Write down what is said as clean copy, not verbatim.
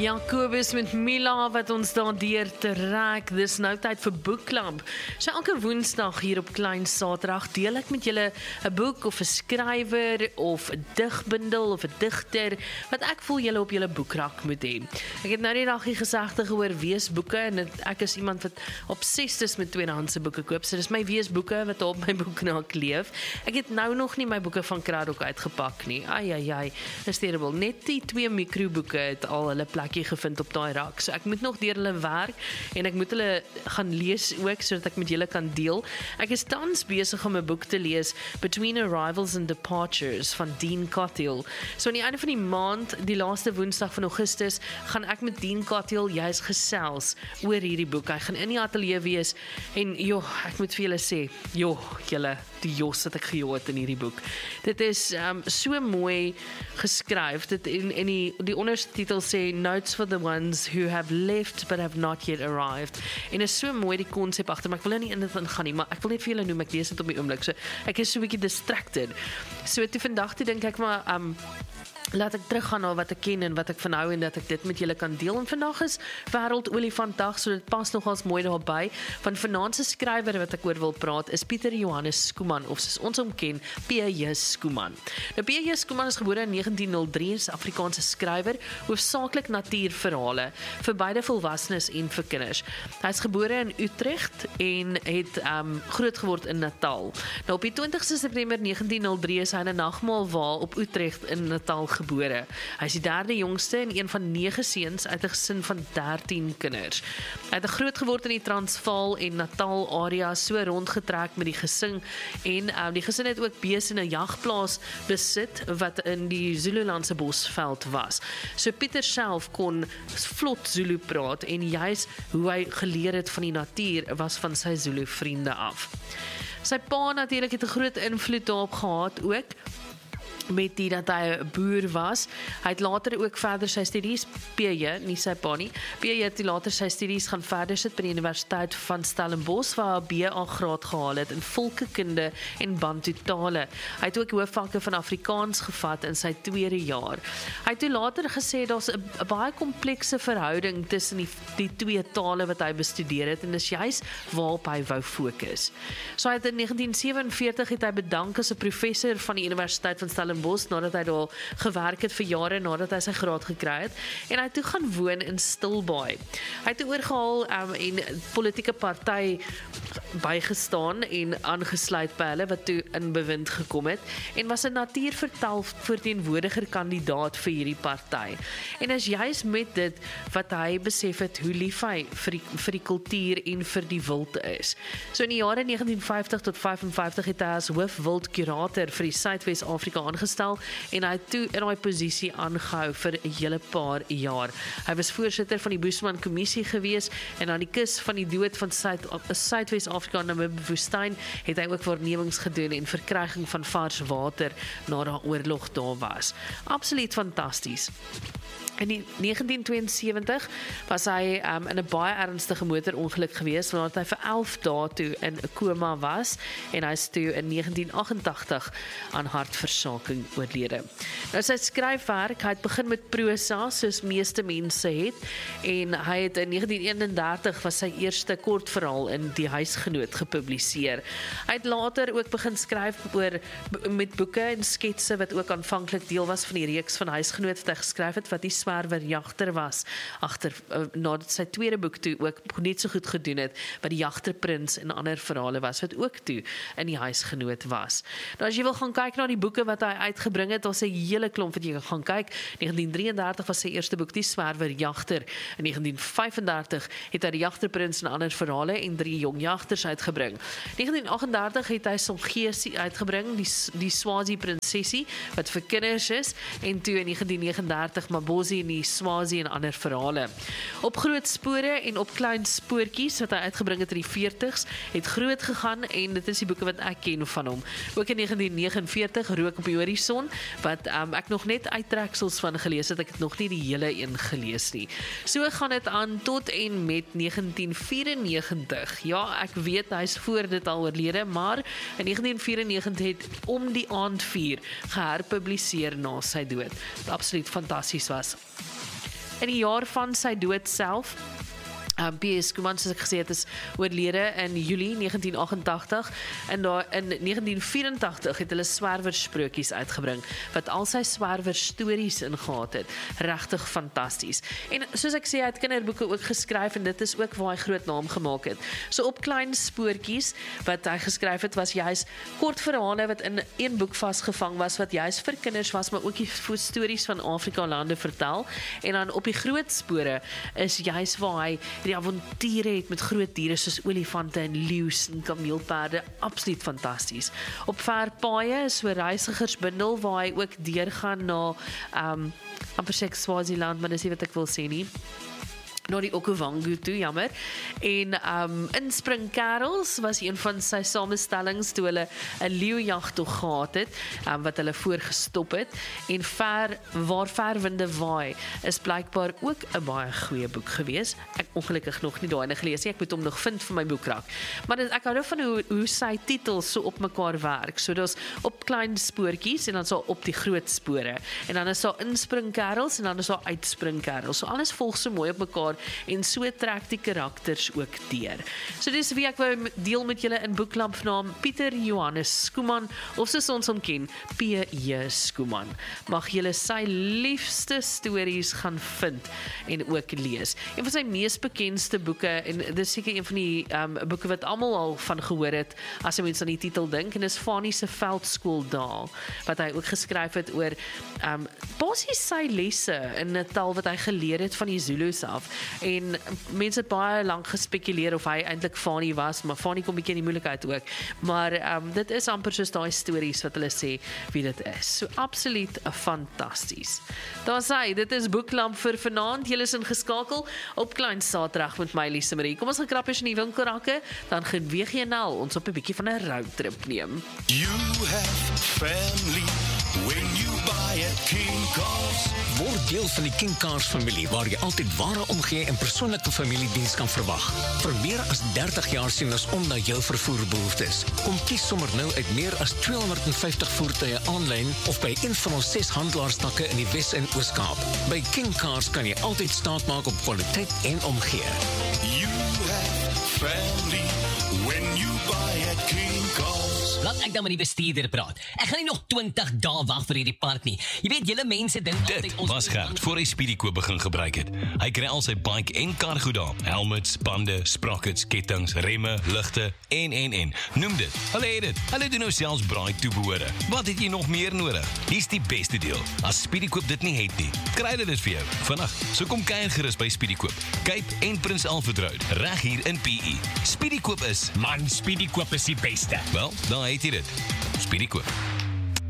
Jacobus met Mila wat ons daardeur te raak. Dis nou tyd vir boekklub. So elke woensdag hier op Klein Saterdag deel ek met julle 'n boek of 'n skrywer of 'n digbundel of 'n digter wat ek voel julle op julle boekrak moet hê. Ek het nou die dag hier gesegde gehoor weesboeke en ek is iemand wat obsessed is met tweedehandse boeke koop. So dis my weesboeke wat op my boekrak leef. Ek het nou nog nie my boeke van Kraddock uitgepak nie. Ai, is terrible. Net die 2 mikroboeke het al hulle plekkie gevind op daai rak. So ek moet nog deur hulle werk en ek moet hulle gaan lees ook sodat ek met julle kan deel. Ek is tans besig om 'n boek te lees, Between Arrivals and Departures van Dean Cottill. So aan die einde van die maand, die laaste woensdag van Augustus, gaan ek met Dean Cottill juis gesels oor hierdie boek. Hy gaan in die ateljee wees en ek moet vir julle sê, julle, die jos wat ek gehoor het in hierdie boek. Dit is so mooi geskryf. Dit en die ondertitel sê Notes for the ones who have left but have not yet arrived. En is so mooi die konsep agter, maar ek wil nie in dit gaan nie, maar ek wil net vir julle noem, ek lees dit op die oomblik. So ek is so 'n bietjie distracted. So toe vandag toe dink ek maar laat ek teruggaan na wat ek ken en wat ek van hou en dat ek dit met julle kan deel. En vandag is Wêreldolifantdag, so dit pas nogals mooi daarby. Van vanaand se skrywer wat ek oor wil praat is Pieter Johannes Schoeman, of soos ons hom ken, P.J. Schoeman. Nou P.J. Schoeman is gebore in 1903, is Afrikaanse skrywer, hoofsaaklik natuurverhale vir beide volwassenes en vir kinders. Hy is gebore in Utrecht en het groot geword in Natal. Nou op die 20ste September 1903 is hy in 'n nagmaalwa op Utrecht in Natal gebore. Hy is die 3de jongste en een van 9 seuns uit 'n gesin van 13 kinders. Hy het groot geword in die Transvaal en Natal area, so rondgetrek met die gesin en die gesin het ook beeste in 'n jagplaas besit wat in die Zululandse Bosveld was. So Pieter self kon vlot Zulu praat en juis hoe hy geleer het van die natuur was van sy Zulu vriende af. Sy pa natuurlik het 'n groot invloed daarop gehad ook, met die dat hy 'n boer was. Hy het later ook verder sy studies, P.J., nie sy pa nie, P.J. het later sy studies gaan verder sit by die Universiteit van Stellenbosch waar hy 'n BA graad gehaal het in volkekunde en Bantu tale. Hy het ook hoofvakke van Afrikaans gevat in sy 2de jaar. Hy het toe later gesê daar's 'n baie komplekse verhouding tussen die 2 tale wat hy bestudeer het en dis juis waarop hy wou fokus. So hy het in 1947 het hy bedank as 'n professor van die Universiteit van Stellenbosch nadat hy daar gewerk het vir jare nadat hy sy graad gekry het en hy het toe gaan woon in Stilbaai. Hy het toe oorgehaal en politieke party bygestaan en aangesluit by hulle wat toe in bewind gekom het en was 'n natuurverteenwoordiger kandidaat vir hierdie party. En is juis met dit wat hy besef het hoe lief hy vir die kultuur en vir die wild is. So in die jare 1950 tot 55 het hy as hoofwildkurator vir die Suidwes-Afrika aangestel en hy het toe in daai posisie aangehou vir 'n hele paar jaar. Hy was voorsitter van die Bushman Kommissie gewees en aan die kus van die dood van Suidwes-Afrika in die woestyn het hy ook waarnemings gedoen en verkryging van vars water na daai oorlog daar was. Absoluut fantasties. In 1972 was hy in 'n baie ernstige motorongeluk gewees nadat hy vir 11 dae toe in 'n koma was en hy is toe in 1988 aan hartversaking oorlede. Nou sy skryfwerk, hy het begin met prosa soos meeste mense het en hy het in 1931 was sy eerste kortverhaal in Die Huisgenoot gepubliseer. Hy het later ook begin skryf met boeke en sketse wat ook aanvanklik deel was van die reeks van Huisgenoot wat hy geskryf het wat die Swerwerjagter was, nadat sy 2de boek toe ook net so goed gedoen het, wat die Jagterprins en ander verhale was, wat ook toe in Die Huisgenoot was. Nou as jy wil gaan kyk na die boeke wat hy uitgebring het, daar's 'n hele klomp wat jy kan gaan kyk. 1933 was sy eerste boek, Die Swerwerjagter. In 1935 het hy die Jagterprins en ander verhale en 3 jong jagters uitgebring. 1938 het hy Somgesie uitgebring, die Swazi Prinsessie, wat vir kinders is, en toe in 1939 Mabozi en die Swazi en ander verhale. Op groot spore en op klein spoortjies wat hy uitgebring het in die 40s, het groot gegaan en dit is die boeke wat ek ken van hom. Ook in 1949 Rook op die Horison, wat ek nog net uittreksels van gelees het, ek het nog nie die hele een gelees nie. So gaan dit aan tot en met 1994. Ja, ek weet hy is voor dit al oorlede, maar in 1994 het Om die Aand 4 geherpubliseer na sy dood. Wat absoluut fantasties was. in die jaar van sy dood self. P.S. Schoeman, soos ek gesê het, is oorlede in Julie 1988 en in 1984 het hulle swerwersprokies uitgebring wat al sy swerwerstories ingehad het. Regtig fantasties. En soos ek sê, hy het kinderboeke ook geskryf en dit is ook waar hy groot naam gemaak het. So op klein spoortjies wat hy geskryf het, was juist kort verhale wat in een boek vasgevang was, wat juist vir kinders was, maar ook die stories van Afrika lande vertel. En dan op die groot spore is juist waar hy die avonture het met groot diere soos olifante en leeu's en kameelperde, absoluut fantasties. Op verpaaie is so 'n reisigersbundel waar hy ook deurgaan na amper sê Swaziland, maar dis nie wat ek wil sê nie. Na die Okavango toe, jammer. En Inspringkerels was een van sy samestellings toe hulle 'n leeujag toe gehad het, wat hulle voorgestop het. En Waar Verwinde Waai is blykbaar ook 'n baie goeie boek gewees. Ek ongelukkig nog nie daarin gelees nie, ek moet hom nog vind vir my boekrak. Maar ek hou van hoe sy titels so op mekaar werk. So daar's op klein spoortjies en dan so op die groot spore. En dan is daar Inspringkerels en dan is daar Uitspringkerels. So alles volg so mooi op mekaar en so trek die karakters ook deur. So dis wie ek wou deel met julle in Boeklamp naam Pieter Johannes Schoeman, of soos ons hom ken, P.J. Schoeman. Mag julle sy liefste stories gaan vind en ook lees. Een van sy mees bekendste boeke, en dis seker een van die boeke wat almal al van gehoor het, as jy mens aan die titel dink, en dis Fanie se Veldskooldae, wat hy ook geskryf het oor basies sy lesse in 'n taal wat hy geleer het van die Zulus af. En mense het baie lank gespekuleer of hy eintlik Fanie was, maar Fanie kom bietjie in die moeilikheid ook. Maar dit is amper soos daai stories wat hulle sê wie dit is. So absoluut fantasties. Daar sê, dit is Boeklamp vir vanaand. Julle is ingeskakel op Klein Saterdag met my Lise Marie. Kom ons gaan krappies in die winkelrakke, dan gaan WGNL ons op 'n bietjie van 'n roadtrip neem. You have family when you buy a King Cars. Word deel van die King Cars familie waar jy altyd ware omgee en persoonlike familiediens kan verwag. Vir meer as 30 jaar sien ons om na jou vervoerbehoeftes. Kom kies sommer nou uit meer as 250 voertuie aanlyn of by een van ons 6 handelaarstakke in die Wes- en Oos-Kaap. By King Cars kan jy altyd staat maak op kwaliteit en omgee. You have family when you buy a King Cars. Laat ek dan met die bestuurder praat. Ek gaan nie nog 20 dae wag vir hierdie park nie. Jy weet, julle mense dink altyd Dit was Gert voor hy Speedykoop begin gebruik het. Hy kry al sy bike en cargo daar. Helmets, bande, sprockets, kettings, remme, ligte en. Noem dit. Hulle het dit. Hulle doen nou selfs braai toebehore. Wat het jy nog meer nodig? Hier's die beste deel. As Speedykoop dit nie het nie, kry hulle dit vir jou. Vandag, so kom kuier gerus by Speedykoop. Cape en Prins Alfred Road, reg hier in PE. Speedykoop is, man, Speedykoop is die beste. wel, daar het jy dit. Speedykoop.